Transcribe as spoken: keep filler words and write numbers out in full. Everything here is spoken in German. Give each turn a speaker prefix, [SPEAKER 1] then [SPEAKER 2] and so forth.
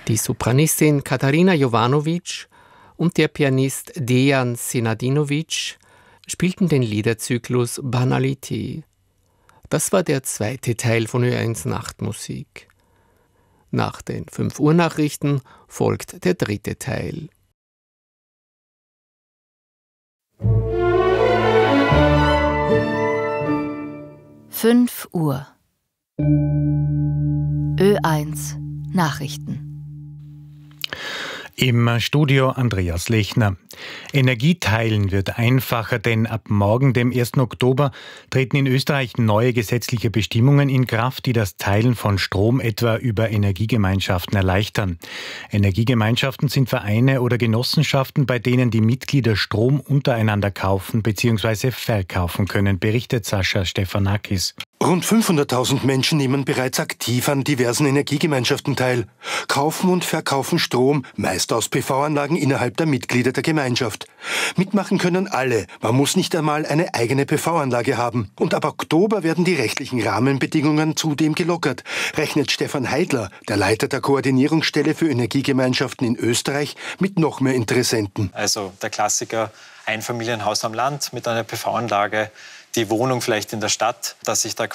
[SPEAKER 1] Die Sopranistin Katarina Jovanovic und der Pianist Dejan Senadinovic spielten den Liederzyklus Banalität. Das war der zweite Teil von Ö eins Nachtmusik. Nach den fünf Uhr Nachrichten folgt der dritte Teil.
[SPEAKER 2] fünf Uhr. Ö eins Nachrichten.
[SPEAKER 3] Im Studio Andreas Lechner. Energieteilen wird einfacher, denn ab morgen, dem ersten Oktober, treten in Österreich neue gesetzliche Bestimmungen in Kraft, die das Teilen von Strom etwa über Energiegemeinschaften erleichtern. Energiegemeinschaften sind Vereine oder Genossenschaften, bei denen die Mitglieder Strom untereinander kaufen bzw. verkaufen können, berichtet Sascha Stefanakis.
[SPEAKER 4] Rund fünfhunderttausend Menschen nehmen bereits aktiv an diversen Energiegemeinschaften teil, kaufen und verkaufen Strom, meist aus P V-Anlagen innerhalb der Mitglieder der Gemeinschaft. Mitmachen können alle, man muss nicht einmal eine eigene P V-Anlage haben. Und ab Oktober werden die rechtlichen Rahmenbedingungen zudem gelockert, rechnet Stefan Heidler, der Leiter der Koordinierungsstelle für Energiegemeinschaften in Österreich, mit noch mehr Interessenten.
[SPEAKER 5] Also der Klassiker, Einfamilienhaus am Land mit einer P V-Anlage, die Wohnung vielleicht in der Stadt, dass sich da